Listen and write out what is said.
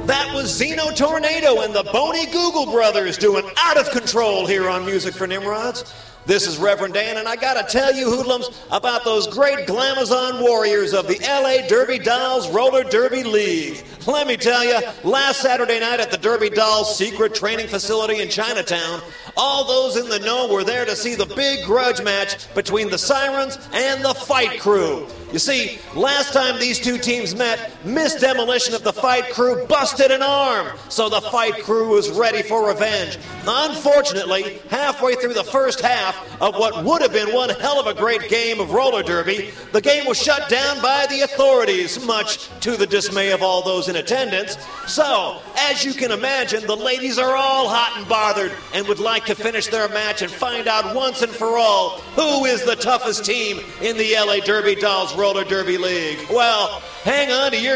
That was Zeno Tornado and the Boney Google Brothers doing Out of Control here on Music for Nimrods. This is Reverend Dan, and I gotta tell you, hoodlums, about those great Glamazon warriors of the LA Derby Dolls Roller Derby League. Let me tell you, last Saturday night at the Derby Dolls secret training facility in Chinatown, all those in the know were there to see the big grudge match between the Sirens and the Fight Crew. You see, last time these two teams met, Miss Demolition of the Fight Crew busted an arm, so the Fight Crew was ready for revenge. Unfortunately, halfway through the first half of what would have been one hell of a great game of roller derby, the game was shut down by the authorities, much to the dismay of all those in attendance. So, as you can imagine, the ladies are all hot and bothered and would like to finish their match and find out once and for all who is the toughest team in the LA Derby Dolls Roller Derby League. Well, hang on to your